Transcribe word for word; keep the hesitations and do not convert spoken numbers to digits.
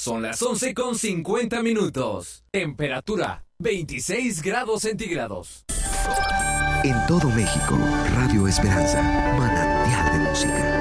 Son las once con cincuenta minutos. Temperatura veintiséis grados centígrados. En todo México, Radio Esperanza, manantial de música.